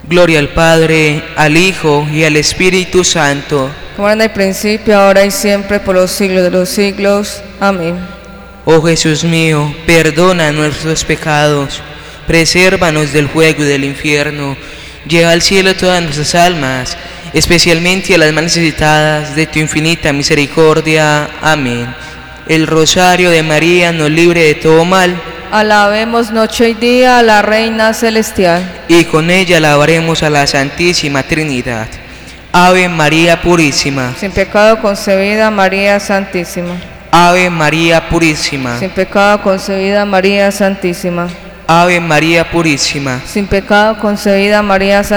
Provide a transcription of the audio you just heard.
Gloria al Padre, al Hijo y al Espíritu Santo. Como era en el principio, ahora y siempre, por los siglos de los siglos. Amén. Oh Jesús mío, perdona nuestros pecados, presérvanos del fuego y del infierno, lleva al cielo todas nuestras almas, especialmente a las más necesitadas de tu infinita misericordia. Amén. El rosario de María nos libre de todo mal. Alabemos noche y día a la Reina Celestial. Y con ella alabaremos a la Santísima Trinidad. Ave María Purísima. Sin pecado concebida, María Santísima. Ave María Purísima. Sin pecado concebida, María Santísima. Ave María Purísima. Sin pecado concebida, María Santísima.